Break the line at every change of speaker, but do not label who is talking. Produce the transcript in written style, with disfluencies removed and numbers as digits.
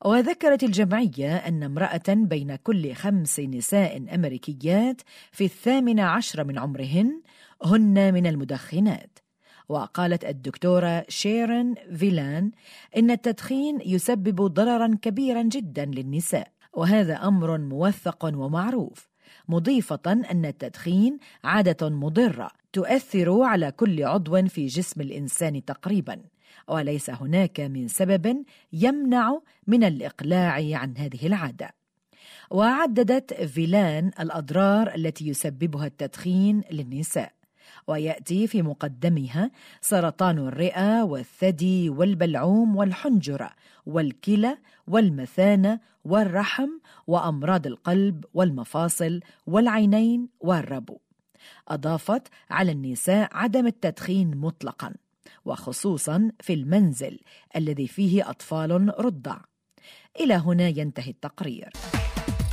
وذكرت الجمعية أن امرأة بين كل 5 نساء أمريكيات في 18 من عمرهن هن من المدخنات. وقالت الدكتورة شيرون فيلان إن التدخين يسبب ضرراً كبيراً جداً للنساء، وهذا أمر موثق ومعروف، مضيفة أن التدخين عادة مضرة تؤثر على كل عضو في جسم الإنسان تقريباً، وليس هناك من سبب يمنع من الإقلاع عن هذه العادة. وعددت فيلان الأضرار التي يسببها التدخين للنساء، ويأتي في مقدمها سرطان الرئة والثدي والبلعوم والحنجرة والكلى والمثانة والرحم وأمراض القلب والمفاصل والعينين والربو. أضافت على النساء عدم التدخين مطلقاً، وخصوصاً في المنزل الذي فيه أطفال رضع. إلى هنا ينتهي التقرير.